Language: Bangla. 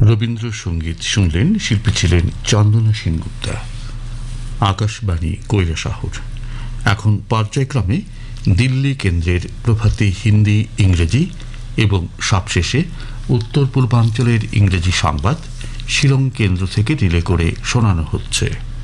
রবীন্দ্রসঙ্গীত শুনলেন। শিল্পী ছিলেন চন্দনা সেনগুপ্তা। আকাশবাণী কৈলাসহর। এখন পর্যায়ক্রমে দিল্লি কেন্দ্রের প্রভাতী হিন্দি, ইংরেজি এবং সবশেষে উত্তর পূর্বাঞ্চলের ইংরেজি সংবাদ শিলং কেন্দ্র থেকে রিলে করে শোনানো হচ্ছে।